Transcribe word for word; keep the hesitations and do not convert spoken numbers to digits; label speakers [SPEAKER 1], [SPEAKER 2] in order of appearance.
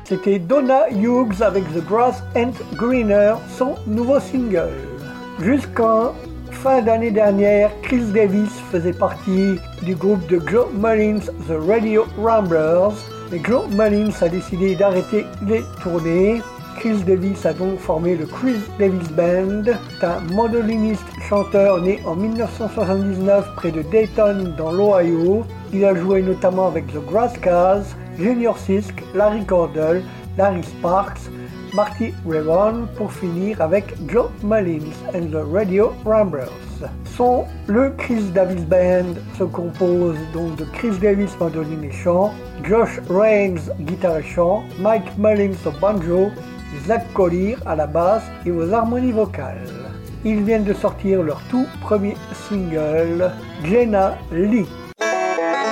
[SPEAKER 1] C'était Donna Hughes avec The Grass Ain't Greener, son nouveau single. Jusqu'en fin d'année dernière, Chris Davis faisait partie du groupe de Joe Mullins, The Radio Ramblers. Mais Joe Mullins a décidé d'arrêter les tournées. Chris Davis a donc formé le Chris Davis Band. C'est un mandoliniste-chanteur né en dix-neuf cent soixante-dix-neuf près de Dayton dans l'Ohio. Il a joué notamment avec The Grascals, Junior Sisk, Larry Cordell, Larry Sparks, Marty Raybon pour finir avec Joe Mullins and the Radio Ramblers. Son, le Chris Davis Band se compose donc de Chris Davis mandoline et chant, Josh Raines guitare et chant, Mike Mullins au banjo, Zach Collier à la basse et aux harmonies vocales. Ils viennent de sortir leur tout premier single, Jenna Lee.